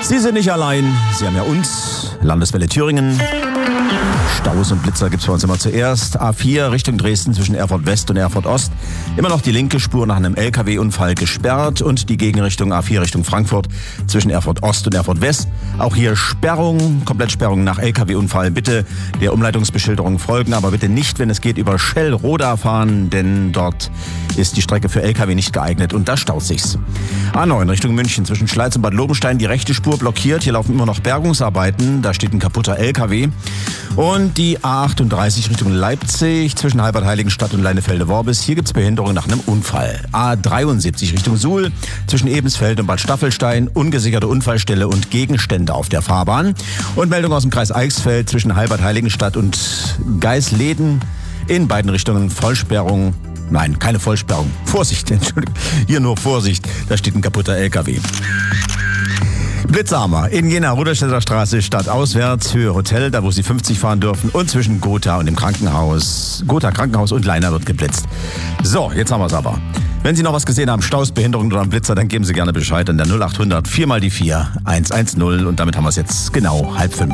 Sie sind nicht allein, Sie haben ja uns, Landeswelle Thüringen. Staus und Blitzer gibt's bei uns immer zuerst. A4 Richtung Dresden zwischen Erfurt West und Erfurt Ost. Immer noch die linke Spur nach einem LKW-Unfall gesperrt und die Gegenrichtung A4 Richtung Frankfurt zwischen Erfurt Ost und Erfurt West. Auch hier Sperrung, Komplettsperrung nach LKW-Unfall. Bitte der Umleitungsbeschilderung folgen, aber bitte nicht, wenn es geht, über Schellroda fahren, denn dort ist die Strecke für LKW nicht geeignet und da staut sich's. A9 Richtung München zwischen Schleiz und Bad Lobenstein, die rechte Spur blockiert. Hier laufen immer noch Bergungsarbeiten, da steht ein kaputter LKW. Und die A38 Richtung Leipzig zwischen Halbert-Heiligenstadt und Leinefelde-Worbis. Hier gibt's Behinderung nach einem Unfall. A73 Richtung Suhl zwischen Ebensfeld und Bad Staffelstein. Ungesicherte Unfallstelle und Gegenstände auf der Fahrbahn. Und Meldung aus dem Kreis Eichsfeld zwischen Halbert-Heiligenstadt und Geisleden. In beiden Richtungen Vollsperrung. Nein, keine Vollsperrung. Vorsicht, Entschuldigung. Hier nur Vorsicht. Da steht ein kaputter LKW. Blitzhammer in Jena, Rudolstädter Straße, stadtauswärts, Höhe Hotel, da wo Sie 50 fahren dürfen. Und zwischen Gotha und dem Krankenhaus. Gotha Krankenhaus und Leina wird geblitzt. So, jetzt haben wir es aber. Wenn Sie noch was gesehen haben, Staus, Behinderung oder einen Blitzer, dann geben Sie gerne Bescheid an der 0800 4 mal die 4 110. Und damit haben wir es jetzt genau 4:30.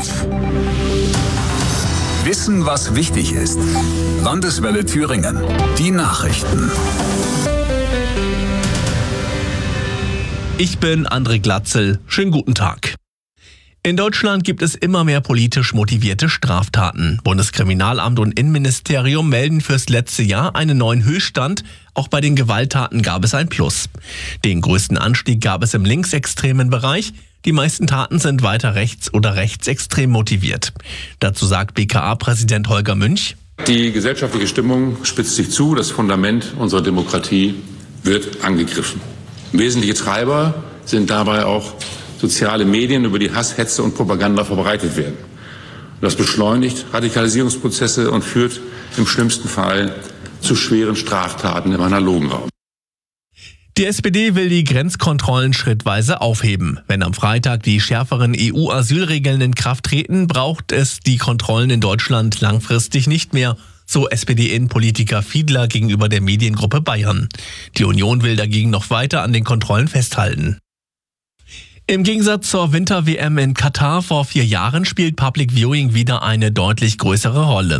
Wissen, was wichtig ist. Landeswelle Thüringen. Die Nachrichten. Ich bin André Glatzel. Schönen guten Tag. In Deutschland gibt es immer mehr politisch motivierte Straftaten. Bundeskriminalamt und Innenministerium melden fürs letzte Jahr einen neuen Höchststand. Auch bei den Gewalttaten gab es ein Plus. Den größten Anstieg gab es im linksextremen Bereich. Die meisten Taten sind weiter rechts oder rechtsextrem motiviert. Dazu sagt BKA-Präsident Holger Münch: Die gesellschaftliche Stimmung spitzt sich zu. Das Fundament unserer Demokratie wird angegriffen. Wesentliche Treiber sind dabei auch soziale Medien, über die Hass, Hetze und Propaganda verbreitet werden. Das beschleunigt Radikalisierungsprozesse und führt im schlimmsten Fall zu schweren Straftaten im analogen Raum. Die SPD will die Grenzkontrollen schrittweise aufheben. Wenn am Freitag die schärferen EU-Asylregeln in Kraft treten, braucht es die Kontrollen in Deutschland langfristig nicht mehr, so SPD-Innenpolitiker Fiedler gegenüber der Mediengruppe Bayern. Die Union will dagegen noch weiter an den Kontrollen festhalten. Im Gegensatz zur Winter-WM in Katar vor 4 Jahren spielt Public Viewing wieder eine deutlich größere Rolle.